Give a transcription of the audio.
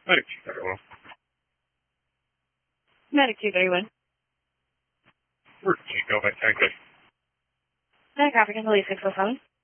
Medic 231. Medic 231. We're Chico by Tango. Medic African Police 607.